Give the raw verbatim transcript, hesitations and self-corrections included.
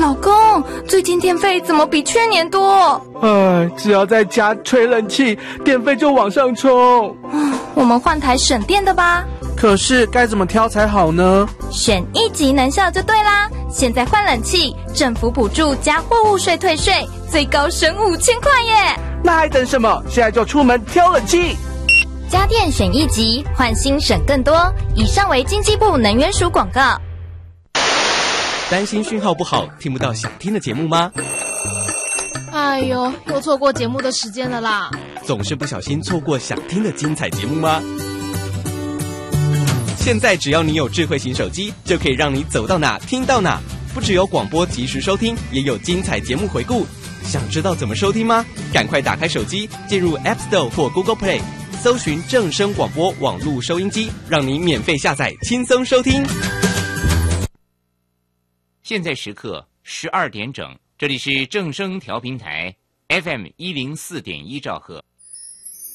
老公，最近电费怎么比去年多？ 哎，只要在家吹冷气，电费就往上冲。 我们换台省电的吧。 可是该怎么挑才好呢？ 选一级能效就对啦！现在换冷气，政府补助加货物税退税，最高省五千块耶！ 那还等什么？现在就出门挑冷气。 家电选一级，换新省更多。以上为经济部能源署广告。 担心讯号不好，听不到想听的节目吗？ 哎呦，又错过节目的时间了啦！ 总是不小心错过想听的精彩节目吗？现在只要你有智慧型手机，就可以让你走到哪听到哪。不只有广播及时收听，也有精彩节目回顾。想知道怎么收听吗？赶快打开手机，进入 App Store 或 Google Play， 搜寻正声广播网络收音机，让你免费下载，轻松收听。 现在时刻十二点整，这里是正声调频台 F M 一零四点一兆赫。